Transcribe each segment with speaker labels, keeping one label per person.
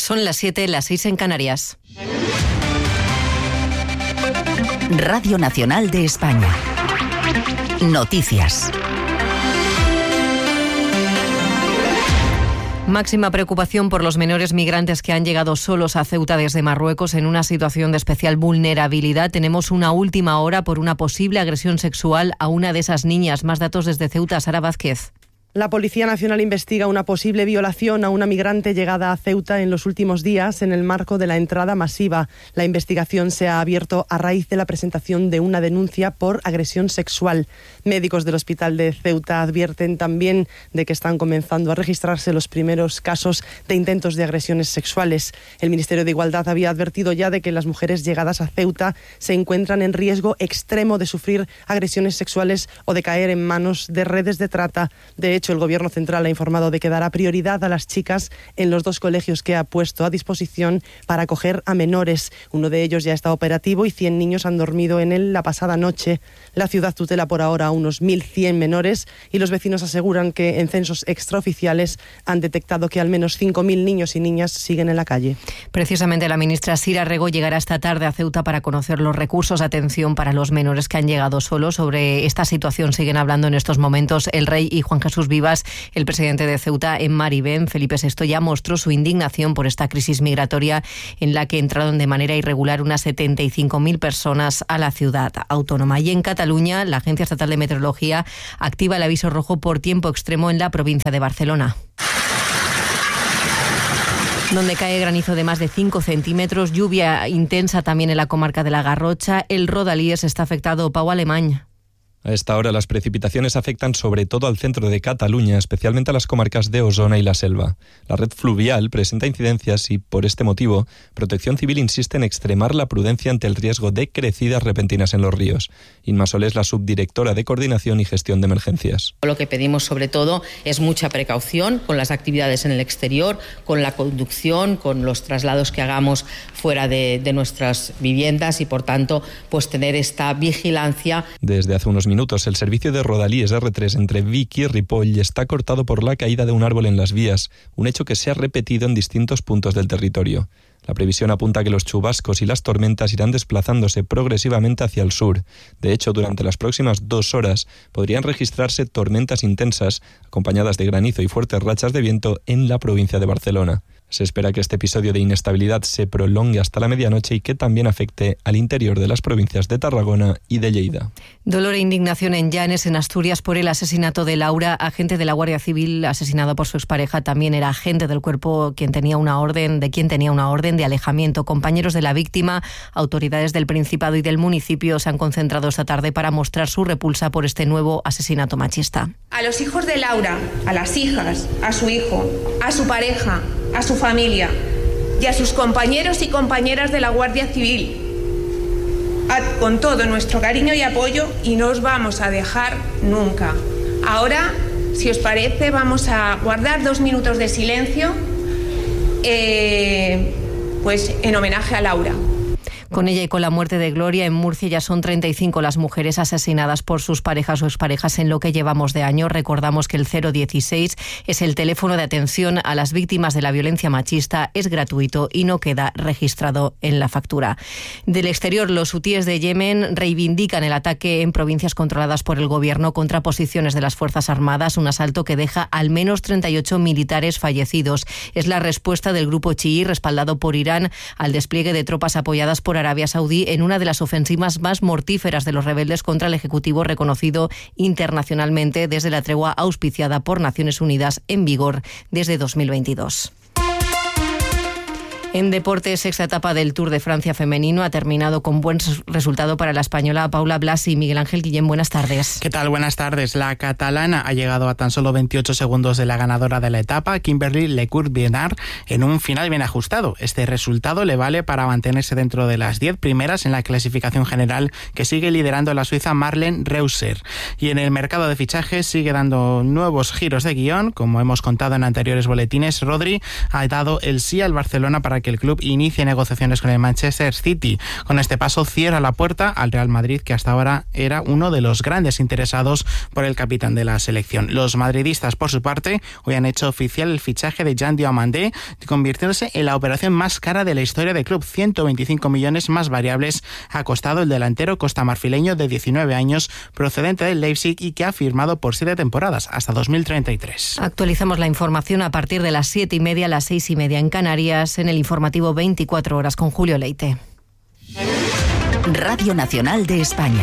Speaker 1: Son las 7, las 6 en Canarias.
Speaker 2: Radio Nacional de España. Noticias.
Speaker 1: Máxima preocupación por los menores migrantes que han llegado solos a Ceuta desde Marruecos en una situación de especial vulnerabilidad. Tenemos una última hora por una posible agresión sexual a una de esas niñas. Más datos desde Ceuta, Sara Vázquez.
Speaker 3: La Policía Nacional investiga una posible violación a una migrante llegada a Ceuta en los últimos días en el marco de la entrada masiva. La investigación se ha abierto a raíz de la presentación de una denuncia por agresión sexual. Médicos del Hospital de Ceuta advierten también de que están comenzando a registrarse los primeros casos de intentos de agresiones sexuales. El Ministerio de Igualdad había advertido ya de que las mujeres llegadas a Ceuta se encuentran en riesgo extremo de sufrir agresiones sexuales o de caer en manos de redes de trata. De hecho, el Gobierno Central ha informado de que dará prioridad a las chicas en los 2 colegios que ha puesto a disposición para acoger a menores. Uno de ellos ya está operativo y 100 niños han dormido en él la pasada noche. La ciudad tutela por ahora a unos 1.100 menores y los vecinos aseguran que en censos extraoficiales han detectado que al menos 5.000 niños y niñas siguen en la calle.
Speaker 1: Precisamente la ministra Sira Rego llegará esta tarde a Ceuta para conocer los recursos de atención para los menores que han llegado solos. Sobre esta situación siguen hablando en estos momentos el rey y Juan Jesús Vivas. El presidente de Ceuta, en Maribén, Felipe VI, ya mostró su indignación por esta crisis migratoria en la que entraron de manera irregular unas 75.000 personas a la ciudad autónoma. Y en Cataluña, la Agencia Estatal de Meteorología activa el aviso rojo por tiempo extremo en la provincia de Barcelona, donde cae granizo de más de 5 centímetros, lluvia intensa también en la comarca de la Garrocha. El Rodalies está afectado. Pau Alemany.
Speaker 4: A esta hora las precipitaciones afectan sobre todo al centro de Cataluña, especialmente a las comarcas de Osona y la Selva. La red fluvial presenta incidencias y, por este motivo, Protección Civil insiste en extremar la prudencia ante el riesgo de crecidas repentinas en los ríos. Inma Sol es la subdirectora de Coordinación y Gestión de Emergencias.
Speaker 5: Lo que pedimos sobre todo es mucha precaución con las actividades en el exterior, con la conducción, con los traslados que hagamos fuera de nuestras viviendas y, por tanto, pues tener esta vigilancia.
Speaker 4: Desde hace unos minutos, el servicio de Rodalies R3 entre Vic y Ripoll está cortado por la caída de un árbol en las vías, un hecho que se ha repetido en distintos puntos del territorio. La previsión apunta a que los chubascos y las tormentas irán desplazándose progresivamente hacia el sur. De hecho, durante las próximas 2 horas podrían registrarse tormentas intensas, acompañadas de granizo y fuertes rachas de viento en la provincia de Barcelona. Se espera que este episodio de inestabilidad se prolongue hasta la medianoche y que también afecte al interior de las provincias de Tarragona y de Lleida.
Speaker 1: Dolor e indignación en Llanes, en Asturias, por el asesinato de Laura, agente de la Guardia Civil, asesinado por su expareja. También era agente del cuerpo quien tenía una orden de alejamiento. Compañeros de la víctima, autoridades del Principado y del municipio se han concentrado esta tarde para mostrar su repulsa por este nuevo asesinato machista.
Speaker 6: A los hijos de Laura, a las hijas, a su hijo, a su pareja, a su familia y a sus compañeros y compañeras de la Guardia Civil, con todo nuestro cariño y apoyo, y no os vamos a dejar nunca. Ahora, si os parece, vamos a guardar 2 minutos de silencio pues en homenaje a Laura.
Speaker 1: Con ella y con la muerte de Gloria, en Murcia ya son 35 las mujeres asesinadas por sus parejas o exparejas en lo que llevamos de año. Recordamos que el 016 es el teléfono de atención a las víctimas de la violencia machista, es gratuito y no queda registrado en la factura. Del exterior, los hutíes de Yemen reivindican el ataque en provincias controladas por el gobierno contra posiciones de las Fuerzas Armadas, un asalto que deja al menos 38 militares fallecidos. Es la respuesta del grupo chií, respaldado por Irán, al despliegue de tropas apoyadas por Arabia Saudí en una de las ofensivas más mortíferas de los rebeldes contra el Ejecutivo reconocido internacionalmente desde la tregua auspiciada por Naciones Unidas en vigor desde 2022. En deportes, sexta etapa del Tour de Francia femenino ha terminado con buen resultado para la española Paula Blasi. Miguel Ángel Guillén, buenas tardes.
Speaker 7: ¿Qué tal? Buenas tardes. La catalana ha llegado a tan solo 28 segundos de la ganadora de la etapa, Kimberly Lecourt-Bienard, en un final bien ajustado. Este resultado le vale para mantenerse dentro de las 10 primeras en la clasificación general, que sigue liderando la suiza Marlen Reusser. Y en el mercado de fichajes sigue dando nuevos giros de guión. Como hemos contado en anteriores boletines, Rodri ha dado el sí al Barcelona para para que el club inicie negociaciones con el Manchester City. Con este paso cierra la puerta al Real Madrid, que hasta ahora era uno de los grandes interesados por el capitán de la selección. Los madridistas, por su parte, hoy han hecho oficial el fichaje de Jan Diomandé, convirtiéndose en la operación más cara de la historia del club. 125 millones más variables ha costado el delantero costamarfileño de 19 años, procedente del Leipzig y que ha firmado por 7 temporadas, hasta 2033.
Speaker 1: Actualizamos la información a partir de las 7:30, las 6:30 en Canarias, en el informativo 24 horas con Julio Leite.
Speaker 2: Radio Nacional de España.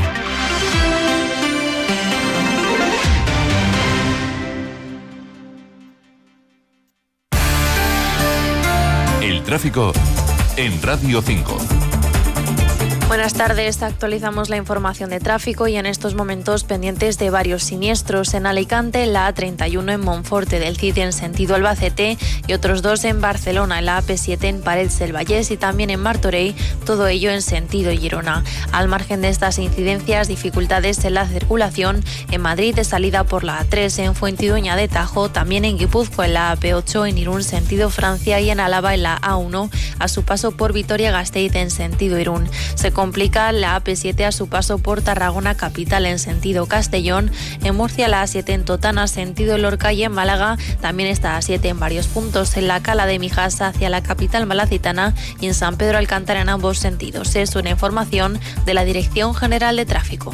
Speaker 8: El tráfico en Radio 5.
Speaker 9: Buenas tardes, actualizamos la información de tráfico y en estos momentos pendientes de varios siniestros. En Alicante, la A31 en Monforte del Cid en sentido Albacete y otros 2 en Barcelona, en la AP7 en Parets del Vallès y también en Martorell, todo ello en sentido Girona. Al margen de estas incidencias, dificultades en la circulación en Madrid de salida por la A3, en Fuentidueña de Tajo, también en Guipúzcoa en la AP8, en Irún sentido Francia y en Álava en la A1 a su paso por Vitoria-Gasteiz en sentido Irún. Se complica la AP7 a su paso por Tarragona capital en sentido Castellón, en Murcia la A7 en Totana sentido Lorca y en Málaga también está A7 en varios puntos, en la Cala de Mijasa hacia la capital malacitana y en San Pedro Alcántara en ambos sentidos. Es una información de la Dirección General de Tráfico.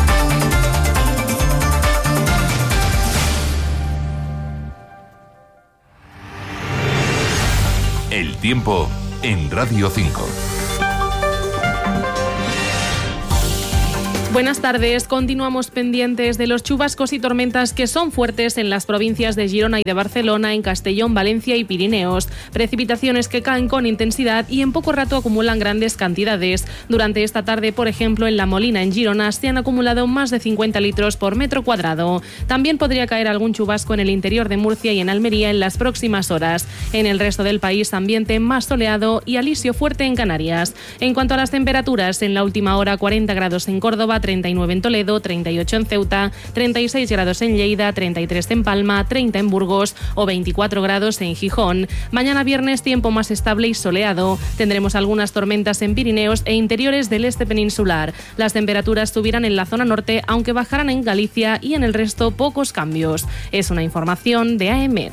Speaker 8: El tiempo en Radio 5.
Speaker 10: Buenas tardes. Continuamos pendientes de los chubascos y tormentas que son fuertes en las provincias de Girona y de Barcelona, en Castellón, Valencia y Pirineos. Precipitaciones que caen con intensidad y en poco rato acumulan grandes cantidades. Durante esta tarde, por ejemplo, en La Molina, en Girona, se han acumulado más de 50 litros por metro cuadrado. También podría caer algún chubasco en el interior de Murcia y en Almería en las próximas horas. En el resto del país, ambiente más soleado y alisio fuerte en Canarias. En cuanto a las temperaturas, en la última hora 40 grados en Córdoba, 39 en Toledo, 38 en Ceuta, 36 grados en Lleida, 33 en Palma, 30 en Burgos o 24 grados en Gijón. Mañana viernes tiempo más estable y soleado. Tendremos algunas tormentas en Pirineos e interiores del este peninsular. Las temperaturas subirán en la zona norte, aunque bajarán en Galicia y en el resto pocos cambios. Es una información de AEMET.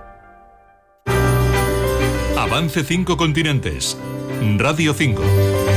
Speaker 8: Avance 5 continentes. Radio 5.